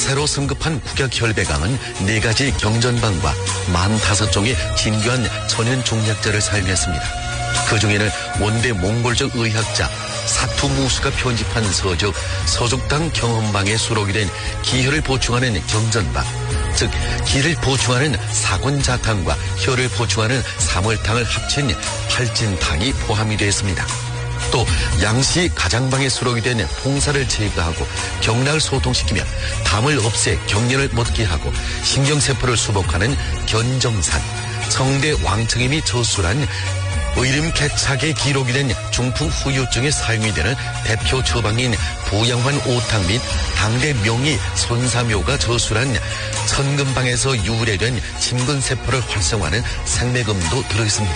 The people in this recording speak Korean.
새로 성급한 국약혈배강은 4가지 경전방과 45종의 진귀한 천연 종약자를 사용했습니다. 그 중에는 원대 몽골적 의학자 사투무수가 편집한 서적 서죽당 경험방에 수록이 된 기혈을 보충하는 경전방, 즉 기를 보충하는 사곤자탕과 혈을 보충하는 사월탕을 합친 팔진탕이 포함이 되어 있습니다. 또 양시 가장방에 수록이 된 봉사를 제거하고 경락을 소통시키며 담을 없애 경련을 멎게 하고 신경세포를 수복하는 견정산, 성대 왕청임이 저술한 의림개착에 기록이 된 중풍 후유증에 사용이 되는 대표 처방인 부양환 오탕 및 당대 명의 손사묘가 저술한 천금방에서 유래된 심근세포를 활성화하는 생매금도 들어있습니다.